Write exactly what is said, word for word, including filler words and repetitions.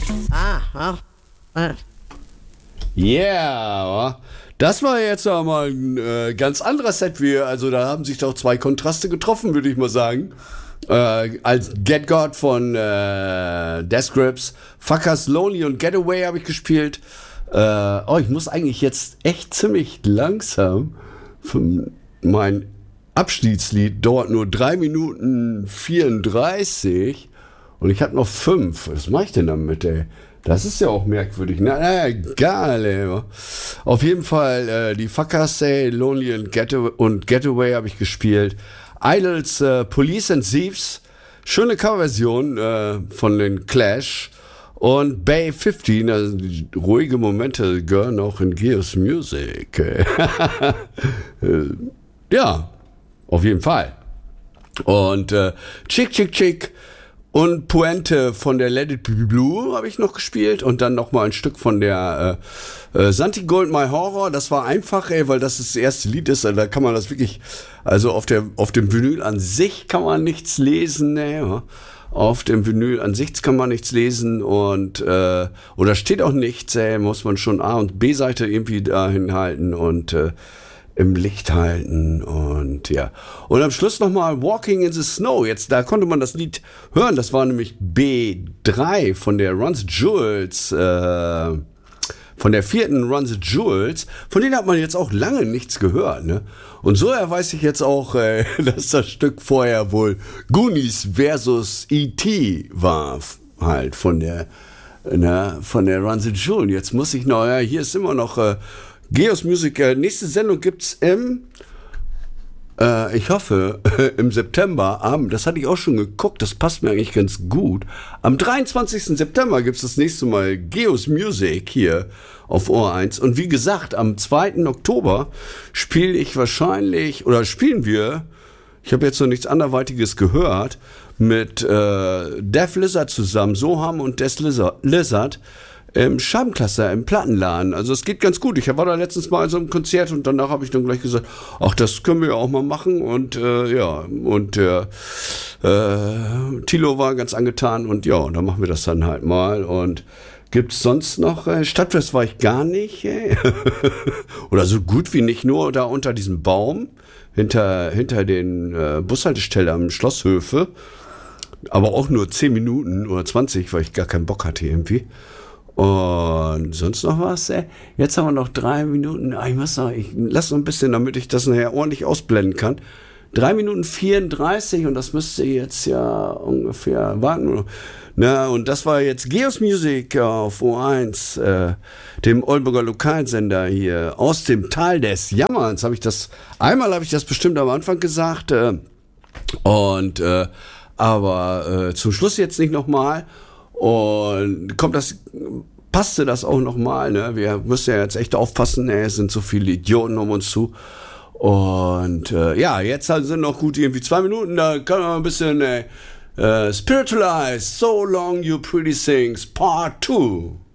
Ah, ah, ah. Yeah, das war jetzt aber mal ein äh, ganz anderer Set. Wie, also da haben sich doch zwei Kontraste getroffen, würde ich mal sagen. Äh, als Get God von äh, Death Grips, Fuckers Lonely und Getaway habe ich gespielt. Äh, oh, ich muss eigentlich jetzt echt ziemlich langsam. Für mein Abschiedslied dauert nur drei Minuten vierunddreißig und ich habe noch fünf. Was mache ich denn damit, ey? Das ist ja auch merkwürdig. Na, na egal, ey. Auf jeden Fall, äh, die Fuckers, ey, Lonely und Getaway, und Getaway habe ich gespielt. Idols, äh, Police and Thieves, schöne Coverversion äh, von den Clash. Und Bay fünfzehn, also ruhige Momente gehören auch in Geos Music. Ja, auf jeden Fall. Und äh, Chick, Chick, Chick und Pointe von der Let It Be Blue habe ich noch gespielt. Und dann noch mal ein Stück von der äh, äh, Santi Gold My Horror. Das war einfach, ey, weil das das erste Lied ist. Also da kann man das wirklich, also auf, der, auf dem Vinyl an sich kann man nichts lesen, ey, ja. Auf dem Vinyl an sich kann man nichts lesen und äh, oder steht auch nichts, ey, muss man schon A- und B-Seite irgendwie dahin halten und äh, im Licht halten und ja. Und am Schluss nochmal Walking in the Snow. Jetzt, da konnte man das Lied hören, das war nämlich B drei von der Run the Jewels, äh, von der vierten Run the Jewels, von denen hat man jetzt auch lange nichts gehört, ne? Und so weiß ich jetzt auch, äh, dass das Stück vorher wohl Goonies versus E T war, halt von der, ne, von der Run the Jewel. Jetzt muss ich noch, ja, hier ist immer noch äh, Geos Music. Äh, nächste Sendung gibt's im Äh, ich hoffe, im September, Abend, das hatte ich auch schon geguckt, das passt mir eigentlich ganz gut. Am dreiundzwanzigsten September gibt's das nächste Mal Geos Music hier auf O eins. Und wie gesagt, am zweiten Oktober spiele ich wahrscheinlich, oder spielen wir, ich habe jetzt noch nichts anderweitiges gehört, mit äh, Def Lizard zusammen, Soham und Def Lizard, im Scheibenklasser, im Plattenladen. Also es geht ganz gut. Ich war da letztens mal in so einem Konzert und danach habe ich dann gleich gesagt, ach, das können wir ja auch mal machen. Und äh, ja, und der äh, Thilo war ganz angetan und ja, dann machen wir das dann halt mal. Und gibt's sonst noch, äh, Stadtfest war ich gar nicht, ey. Oder so gut wie nicht, nur da unter diesem Baum, hinter, hinter den äh, Bushaltestellen am Schlosshöfe. Aber auch nur zehn Minuten oder zwanzig, weil ich gar keinen Bock hatte irgendwie. Und sonst noch was? Ey? Jetzt haben wir noch drei Minuten. Ich muss noch, ich lass noch ein bisschen, damit ich das nachher ordentlich ausblenden kann. Drei Minuten vierunddreißig und das müsste jetzt ja ungefähr warten. Na, und das war jetzt Geos Music auf O eins, äh, dem Oldenburger Lokalsender hier aus dem Tal des Jammerns. Habe ich das, einmal habe ich das bestimmt am Anfang gesagt, äh, und äh, aber äh, zum Schluss jetzt nicht nochmal. Und kommt das, passte das auch nochmal, ne? Wir müssen ja jetzt echt aufpassen, ne? Es sind so viele Idioten um uns zu. Und äh, ja, jetzt sind noch gut irgendwie zwei Minuten, da kann man ein bisschen äh, Spiritualize, So Long You Pretty Things, Part zwei.